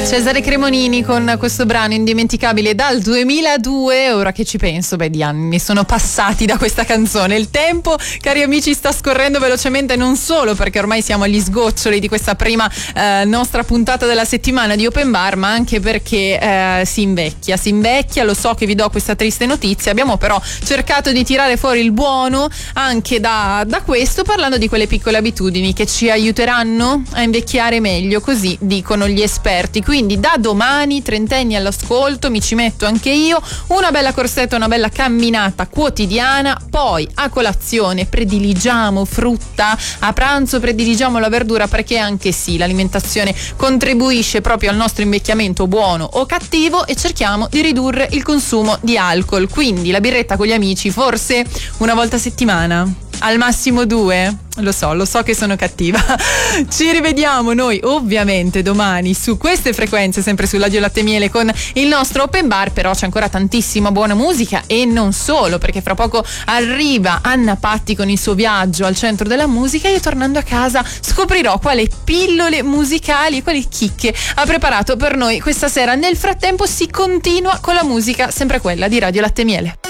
Cesare Cremonini con questo brano indimenticabile dal 2002. Ora che ci penso, di anni ne sono passati da questa canzone. Il tempo, cari amici, sta scorrendo velocemente, non solo perché ormai siamo agli sgoccioli di questa prima nostra puntata della settimana di Open Bar, ma anche perché si invecchia. Lo so che vi do questa triste notizia, abbiamo però cercato di tirare fuori il buono anche da questo, parlando di quelle piccole abitudini che ci aiuteranno a invecchiare meglio, così dicono gli esperti. Quindi da domani, trentenni all'ascolto, mi ci metto anche io, una bella corsetta, una bella camminata quotidiana, poi a colazione prediligiamo frutta, a pranzo prediligiamo la verdura, perché anche sì, l'alimentazione contribuisce proprio al nostro invecchiamento, buono o cattivo, e cerchiamo di ridurre il consumo di alcol. Quindi la birretta con gli amici forse una volta a settimana, al massimo 2. Lo so che sono cattiva. Ci rivediamo noi ovviamente domani su queste frequenze, sempre su Radio Latte Miele, con il nostro Open Bar. Però c'è ancora tantissima buona musica e non solo, perché fra poco arriva Anna Patti con il suo viaggio al centro della musica. Io, tornando a casa, scoprirò quali pillole musicali e quali chicche ha preparato per noi questa sera. Nel frattempo si continua con la musica, sempre quella di Radio Latte Miele.